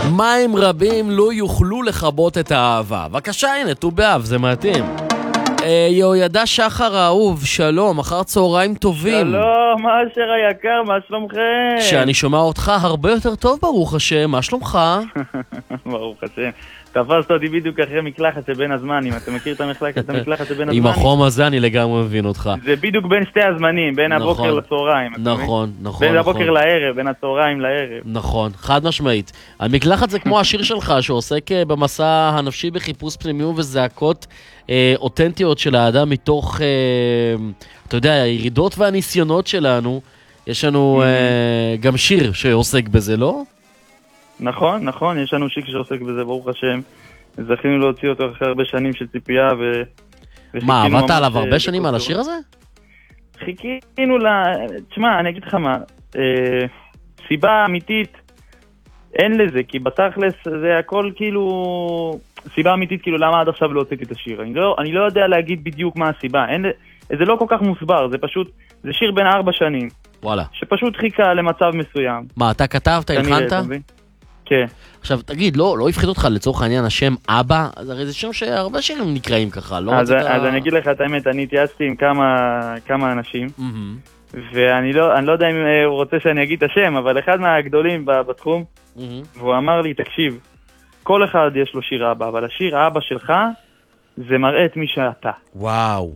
מים רבים לא יוכלו לכבות את האהבה. בבקשה, הנה, ט"ו באב, זה מתאים. יהוידע שחר האהוב, שלום, אחר צהריים טובים. שלום, אשר היקר, מה שלומכם? שאני שומע אותך הרבה יותר טוב, ברוך השם, מה שלומך? ברוך השם. תפסת אותי בדיוק אחרי מקלחת שבין הזמנים. אתה מכיר את המקלחת שבין הזמנים? עם החום הזה אני לגמרי מבין אותך. זה בדיוק בין שתי הזמנים, בין הבוקר לצהריים. נכון. בין הבוקר לערב, בין הצהריים לערב. נכון, חד משמעית. המקלחת זה כמו השיר שלך שעוסק במסע הנפשי בחיפוש פנימיות וזעקות אותנטיות של האדם מתוך, אתה יודע, הירידות והניסיונות שלנו. יש לנו גם שיר שעוסק בזה, לא? נכון, יש לנו שיר שעוסק בזה, ברוך השם. זכינו להוציא אותו אחרי הרבה שנים של ציפייה מה, עבדת עליו הרבה שנים על השיר הזה? חיכינו תשמע, אני אגיד לך מה, סיבה אמיתית אין לזה, כי בתכלס זה הכל כאילו, סיבה אמיתית כאילו למה עד עכשיו לא הוצאתי את השיר. אני לא יודע להגיד בדיוק מה הסיבה, זה לא כל כך מוסבר, זה פשוט, זה שיר בין 4 שנים. וואלה. שפשוט חיכה למצב מסוים. מה, אתה כתבת, הלחנת? כן. עכשיו, תגיד, לא הפחיד אותך לצורך העניין השם אבא? הרי זה שם שהרבה שירים נקראים ככה, לא? אז אני אגיד לך את האמת, אני התייעצתי עם כמה אנשים, ואני לא יודע אם הוא רוצה שאני אגיד את השם, אבל אחד מהגדולים בתחום, והוא אמר לי, תקשיב, כל אחד יש לו שיר אבא, אבל השיר אבא שלך זה מראה את מי שאתה. וואו.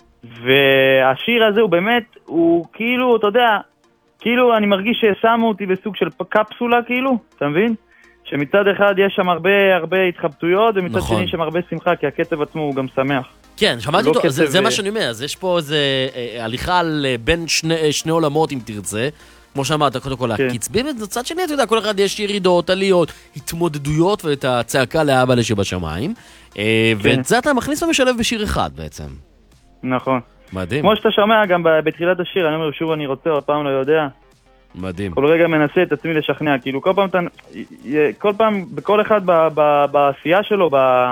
והשיר הזה הוא באמת, הוא כאילו, אתה יודע, כאילו אני מרגיש ששמו אותי בסוג של קפסולה כאילו, אתה מבין? שמצד אחד יש שם הרבה התחבטויות, ומצד שני יש שם הרבה שמחה, כי הקצב עצמו הוא גם שמח. כן, שמעתי אותו, זה מה שאני אומר, אז יש פה איזה הליכה בין שני עולמות אם תרצה, כמו שאמרת, קודם כל הקצבים, בצד שני אתה יודע, כל אחד יש ירידות, עליות, התמודדויות ואת הצעקה לאבא לשבשמיים, ואת זה אתה מכניס ומשלב בשיר אחד בעצם. נכון. מדהים. כמו שאתה שומע גם בתחילת השיר, אני אומר שוב אני רוצה, עוד פעם לא יודע. מדהים. כל רגע מנסה את עצמי לשכנע, כאילו כל פעם, בכל אחד בעשייה שלו,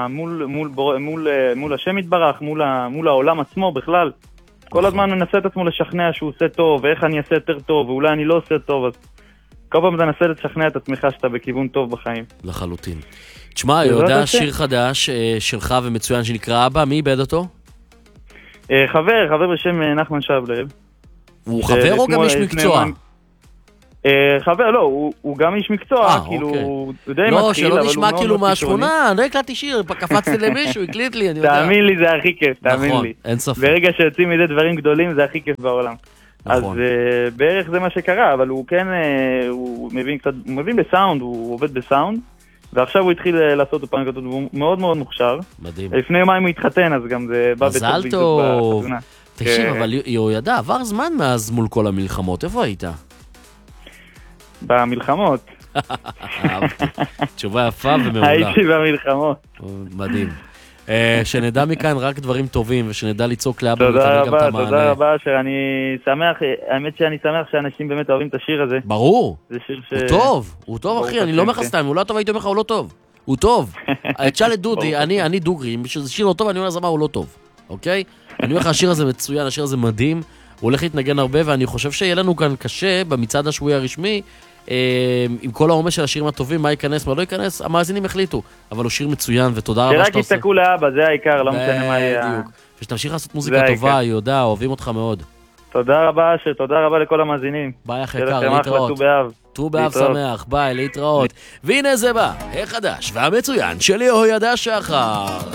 מול השם יתברך, מול העולם עצמו בכלל, כל הזמן מנסה את עצמו לשכנע שהוא עושה טוב, ואיך אני אעשה יותר טוב, ואולי אני לא עושה טוב, אז כל פעם אתה מנסה לשכנע את עצמך שאתה בכיוון טוב בחיים. לחלוטין. תשמע, יודע שיר חדש שלך ומצוין שנקרא אבא, מי איבד אותו? חבר בשם נחמן שבלב. הוא חבר או גם איש מקצוע? חבר, לא, הוא גם איש מקצוע, כאילו, הוא די מתחיל, לא, שלא נשמע כאילו מהשכונה, אני לא הקלטתי שיר, קפצתי למישהו, הקליט לי, אני יודע. תאמין לי, זה הכי כיף, תאמין לי. נכון, אין ספק. ברגע שיוצאים מזה דברים גדולים, זה הכי כיף בעולם. אז בערך זה מה שקרה, אבל הוא כן, הוא מבין בסאונד, הוא עובד בסאונד, ועכשיו הוא התחיל לעשות אופן כתוב, הוא מאוד מאוד מוכשר. מדהים. לפני יומיים הוא התחתן, אז גם זה בא בטוב מזל טוב. תקשיב, אבל יהוידע, עבר זמן מאז מול כל המלחמות, איפה היית? במלחמות. אהבתי. תשובה יפה ומעולה. הייתי במלחמות. מדהים. שנדע מכאן רק דברים טובים, ושנדע לצעוק לאבא ותראה גם את המענה. תודה רבה, שאני שמח, האמת שאני שמח שאנשים באמת אוהבים את השיר הזה. ברור. הוא טוב אחי, אני לא אומר לך סתם, הוא לא טוב, הייתי אומר לך, הוא לא טוב. הוא טוב. תשאל את דודי, אני דוגרי, אם זה שיר לא טוב, אני אומר לזמה, הוא לא טוב. אוקיי? אני אומר לך, השיר הזה מצוין, השיר הזה מדהים, הוא הולך להתנגן הרבה, ואני חושב שיהיה לנו כאן קשה, במצעד השבועי הרשמי, עם כל העומס של השירים הטובים, מה ייכנס, מה לא ייכנס, המאזינים החליטו, אבל הוא שיר מצוין, ותודה רבה שאתה עושה. שרק יסתכלו לאבא, זה העיקר, לא משנה מה יהיה. בדיוק. ושתמשיך לעשות מוזיקה טובה, יהודה, אוהבים אותך מאוד. תודה רבה, תודה רבה לכל המאזינים. ביי אחי יקר, להתראות. ט"ו באב שמח, ביי, להתראות. והנה זה בא, החדש והמצוין של יהוידע שחר.